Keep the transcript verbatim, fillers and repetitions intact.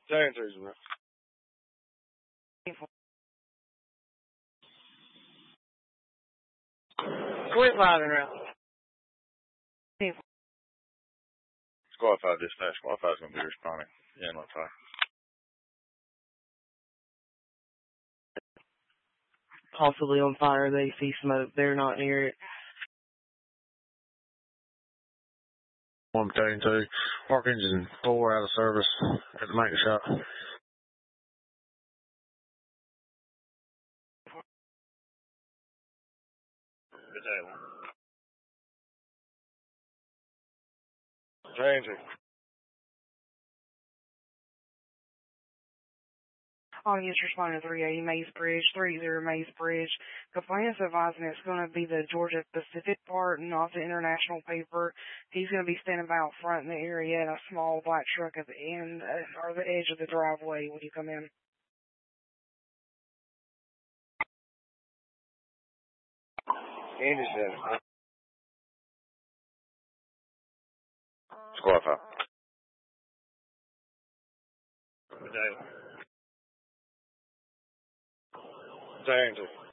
Giant threes, bro. twenty-five in route. Squad five dispatch. Squad five is going to be responding. Yeah, inlet five. Possibly on fire. They see smoke. They're not near it. One battalion two. Arc engine four out of service at the make shot. Battalion. Battalion two. On units responding to three eighty Maze Bridge, three zero Maze Bridge. Complainant's advising it's going to be the Georgia Pacific part, not the international paper. He's going to be standing by out front in the area in a small black truck at the end uh, or the edge of the driveway when you come in. Anderson. Squad five. Battalion. Battalion two.